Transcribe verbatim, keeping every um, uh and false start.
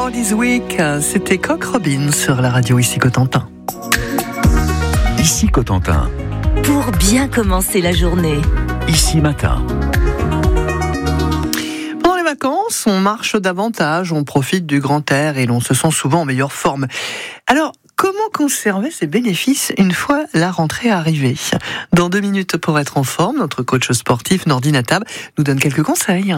All This Week, c'était Coq Robin sur la radio ici Cotentin. Ici Cotentin. Pour bien commencer la journée. Ici Matin. Pendant les vacances, on marche davantage, on profite du grand air et l'on se sent souvent en meilleure forme. Alors, comment conserver ces bénéfices une fois la rentrée arrivée ? Dans deux minutes pour être en forme, notre coach sportif Nordine Attab nous donne quelques conseils.